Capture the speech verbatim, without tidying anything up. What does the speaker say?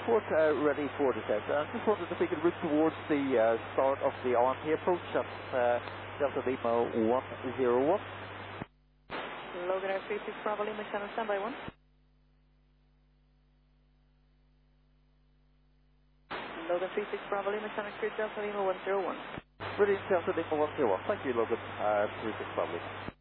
Airport, uh, ready for descent. I just wanted to take a route towards the uh, start of the R P approach at uh, Delta Lima one zero one. Logan Air three six Bravo Lima, channel standby one. Logan three six Bravo Lima, channel clear Delta Lima one zero one. Brilliant, Delta Lima one zero one. Thank you, Logan. Uh, three six Bravo Lima.